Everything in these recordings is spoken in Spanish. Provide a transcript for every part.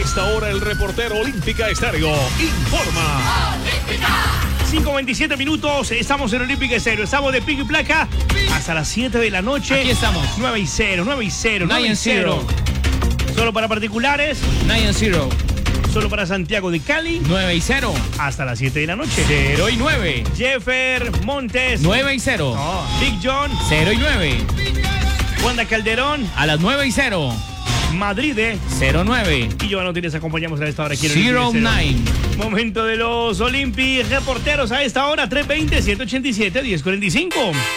esta hora el reportero Olímpica Estéreo informa. 5:27 minutos, estamos en Olímpica Estéreo, estamos de pico y placa hasta las 7 de la noche. Aquí estamos. 9-0, 9-0, 9-0. Solo para particulares. 9-0. Solo para Santiago de Cali. 9-0. Hasta las 7 de la noche. 0-9. Jeffer Montes. 9-0. No. Big John. 0-9. Wanda Calderón. A las 9-0. Madrid. 0-9. Y Giovanotti, les acompañamos a esta hora aquí en 0-9. Momento de los Olympic reporteros a esta hora. 320-187-1045.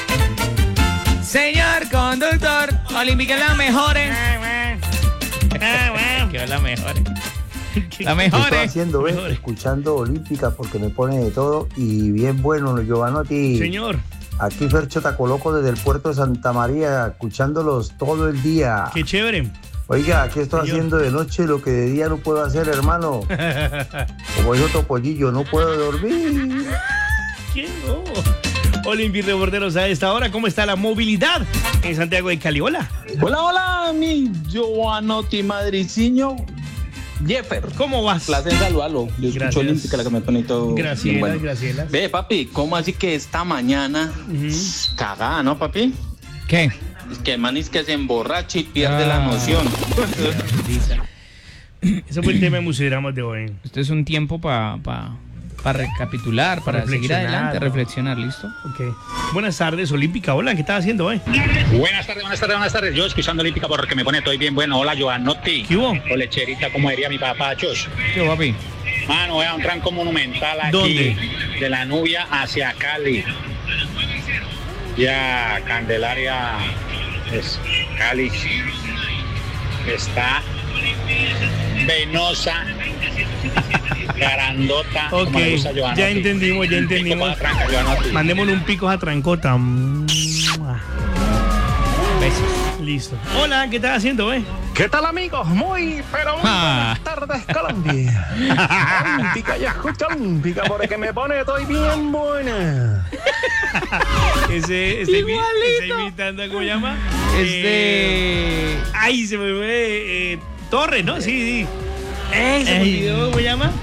Señor conductor, Olímpica la mejor. Que la mejor. La mejor. Estoy haciendo, escuchando Olímpica porque me pone de todo y bien bueno, Giovanotti. Señor. Aquí Fercho Tacoloco desde el puerto de Santa María, escuchándolos todo el día. Qué chévere. Oiga, aquí estoy Señor. haciendo de noche lo que de día no puedo hacer, hermano. Como dijo Topollillo, no puedo dormir. ¿Qué? Oh. Olympic reporteros a esta hora. ¿Cómo está la movilidad en Santiago de Cali? Hola. Hola, hola, mi Giovanotti madriciño. Jeffer. ¿Cómo vas? Placer saludarlo. Yo Gracias. escucho Olímpica, la que me pone todo. Gracias, bueno. gracias. Ve, papi, ¿cómo así que esta mañana cagada, no, papi? ¿Qué? Es que el man es que se emborracha y pierde la noción. Ese fue el tema de Musidramas de hoy. Esto es un tiempo para recapitular, para seguir Reflexionar, adelante, ¿no? reflexionar, ¿listo? Ok. Buenas tardes, Olímpica. Hola, ¿qué estás haciendo hoy? Buenas tardes. Yo escuchando Olímpica porque me pone todo bien bueno. Hola, Giovanotti. ¿Qué hubo? O lecherita, como diría mi papá, Chos. ¿Qué, papi? Mano, vea un tranco monumental aquí. ¿Dónde? De la Nubia hacia Cali. Ya Candelaria es Cali. Está venosa, grandota, Ok, como le gusta a Giovanotti. ya entendimos. Un pico para tranca, Giovanotti. Mandémosle un pico a Trancota. Besos. Listo. Hola, ¿qué estás haciendo, hoy? ¿Qué tal, amigos? Muy buenas tardes, Colombia. Olímpica, ya escucha Olímpica porque me pone estoy bien buena. Ese imitando, ¿cómo se llama? Ay, se me fue. Torres, ¿no? Sí. Se me olvidó, ¿cómo se llama?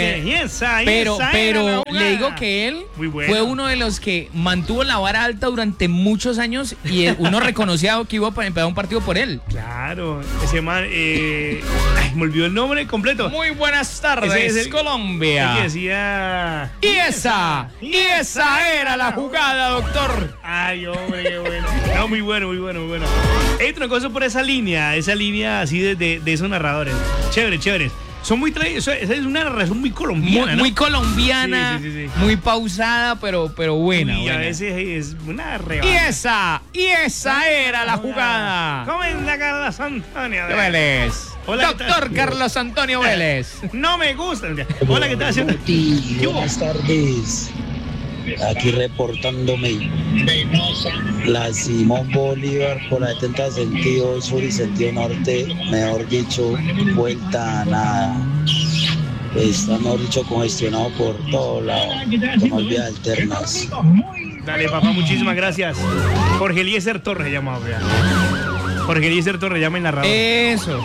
Pero le digo que él Muy bueno. fue uno de los que mantuvo la vara alta durante muchos años y uno reconocía que iba a empezar un partido por él. Claro, ese man, ay, me olvidó el nombre completo. Muy buenas tardes, Ese es el Colombia. El que decía... Y esa era la jugada, doctor. Ay, hombre, qué bueno. No, muy bueno. Hay otra cosa por esa línea así de esos narradores. Chéveres. Son muy esa es una narración muy colombiana, ¿no? Muy colombiana, Sí. muy pausada, pero buena. Y a buena. veces es una Y rebata. esa era la jugada. Comenta Carlos Antonio Vélez. Hola, ¿qué Doctor tal? Carlos Antonio Vélez. No me gusta. Hola, ¿qué estás haciendo? ¿Qué hubo? Buenas tardes. Aquí reportándome la Simón Bolívar por la 70 sentido sur y sentido norte, mejor dicho, vuelta a nada. Está, mejor dicho, congestionado por todo lado, con vías alternas. Dale, papá, muchísimas gracias. Jorge Eliezer Torres llamado, vea. Jorge Eliezer Torres llama el narrador. Eso.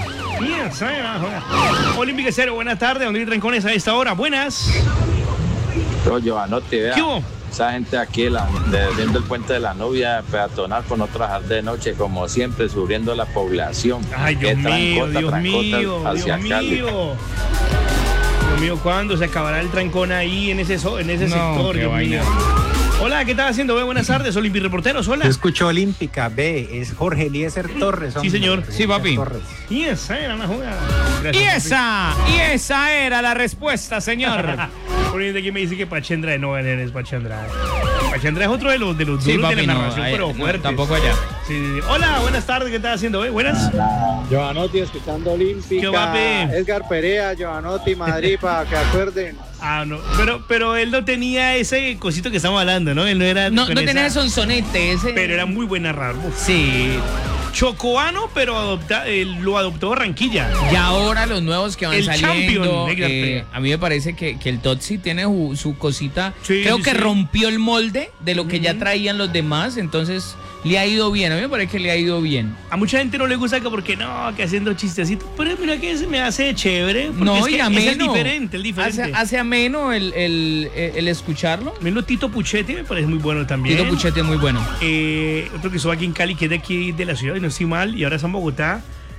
Olímpica Cero, buenas tardes. ¿Dónde hay trancones a esta hora? Buenas. Pero Giovanotti, vea, ¿Qué hubo? esa gente aquí viendo el puente de la Nubia peatonal con otras trabajar de noche, como siempre, subiendo la población. Ay, Dios mío, hacia Cali. Dios mío, ¿cuándo se acabará el trancón ahí en ese sector? Dios mío. Hola, ¿qué estás haciendo? Buenas tardes, Olympic Reporteros, hola. Yo escucho Olímpica, es Jorge Eliezer Torres. Sí, señor. Sí, papi. Torres. Y esa era la jugada. Y Gracias, esa era la respuesta, señor. Por ahí de aquí me dice que Pachendra no es Pachendra. Pachendra es otro de los duros Sí, de papi, la no, narración, pero no, fuerte. tampoco allá. Sí. Hola, buenas tardes, ¿qué estás haciendo? Buenas. Giovanotti escuchando ¿Qué Olímpica, va, pe? Edgar Perea, Giovanotti, Madrid, para que acuerden. Ah, no, pero él no tenía ese cosito que estamos hablando, ¿no? Él no era No con tenía esa- ese sonsonete, ese. Pero era muy buen narrador. Uf. Sí. Chocoano, pero lo adoptó Barranquilla. Y ahora los nuevos que van El saliendo, champion, Edgar Perea. a mí me parece que el Totsi tiene su cosita. Sí, Creo sí, que sí. rompió el molde de lo que ya traían los demás. Entonces, le ha ido bien. A mí me parece que le ha ido bien. A mucha gente no le gusta que porque no, que haciendo chistecitos. Pero mira que se me hace chévere. No, es que y ameno. es diferente, el diferente. Hace ameno el escucharlo. Menos Tito Puchetti me parece muy bueno también. Tito Puchetti es muy bueno. Otro que estuvo aquí en Cali, que es de aquí de la ciudad, y no estoy mal, y ahora está en Bogotá.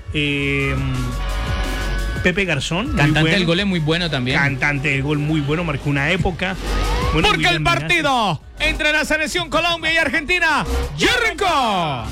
Pepe Garzón. Cantante del gol es muy bueno también. Cantante del gol muy bueno, marcó una época. Bueno, porque el partido entre la selección Colombia y Argentina ya arrancó.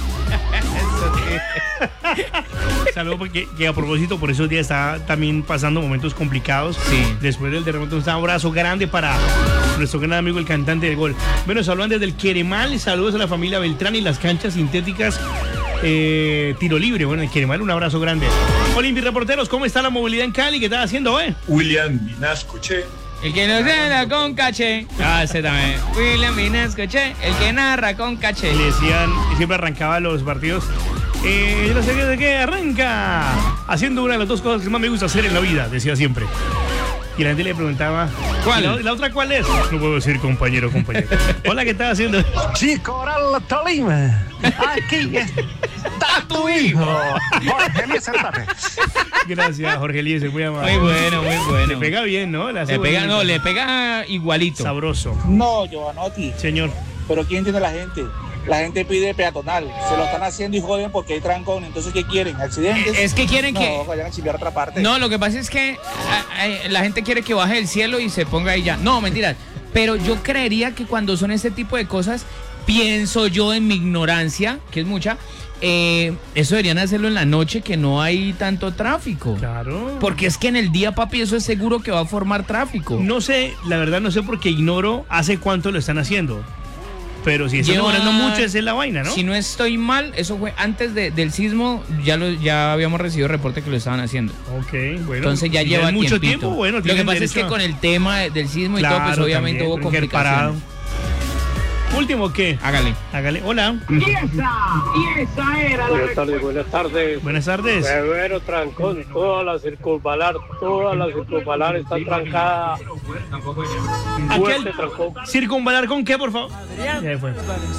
Saludos porque que a propósito por esos días está también pasando momentos complicados. Sí. Después del terremoto, un abrazo grande para nuestro gran amigo el cantante del gol. Bueno, saludan desde el Queremal, saludos a la familia Beltrán y las canchas sintéticas tiro libre. Bueno, el Queremal, un abrazo grande. Olimpi reporteros, ¿cómo está la movilidad en Cali? ¿Qué están haciendo, William Vinascoche. El que nos narra con caché. Ese también. William Vinascoche, el que narra con caché. Le decían, siempre arrancaba los partidos. Yo no sé de qué arranca. Haciendo una de las dos cosas que más me gusta hacer en la vida, decía siempre. Y la gente le preguntaba, ¿cuál? ¿La otra cuál es? No puedo decir compañero. Hola, ¿qué estás haciendo? Chicoral Tolima. Aquí está tu hijo. Jorge Eliezer Tapia. Gracias, Jorge Eliezer, muy amable. Muy bueno, muy bueno. Le pega bien, ¿no? Le pega igualito. Sabroso. No, Giovanotti. Señor. Pero ¿quién entiende la gente? La gente pide peatonal, se lo están haciendo y joden porque hay trancón. Entonces, ¿qué quieren? ¿Accidentes? Es que quieren que... No, vayan a chilear a otra parte. No, lo que pasa es que la gente quiere que baje del cielo y se ponga ahí ya. No, mentira. Pero yo creería que cuando son este tipo de cosas, pienso yo en mi ignorancia, que es mucha, eso deberían hacerlo en la noche, que no hay tanto tráfico. Claro. Porque es que en el día, papi, eso es seguro que va a formar tráfico. No sé, la verdad no sé porque ignoro hace cuánto lo están haciendo. Pero si está demorando mucho, esa es la vaina, ¿no? Si no estoy mal, eso fue antes del sismo, ya habíamos recibido reporte que lo estaban haciendo. Ok, bueno. Entonces ya lleva mucho tiempito. tiempo, bueno. Lo que pasa es que con el tema del sismo y todo, pues obviamente también, hubo complicaciones. Último, ¿qué? Hágale. Hola. Y esa era la... Buenas tardes. Buenas tardes. Severo trancón, toda la circunvalar está trancada. Fuerte trancón. ¿Circunvalar con qué, por favor? Ya fue.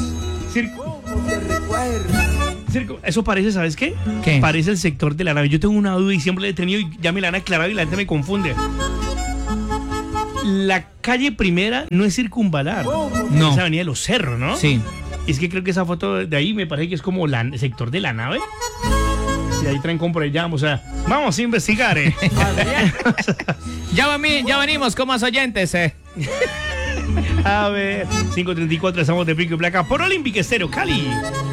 Eso parece, ¿sabes qué? ¿Qué? Parece el sector de la nave. Yo tengo una duda y siempre la he tenido y ya me la han aclarado y la gente me confunde. La calle Primera no es Circunvalar. No. Es Avenida de los Cerros, ¿no? Sí. Es que creo que esa foto de ahí me parece que es como el sector de la nave. Y ahí trancón por allá. Vamos a investigar, Ya venimos con más oyentes, A ver, 5:34, estamos de pico y placa por Olympic Estéreo, Cali.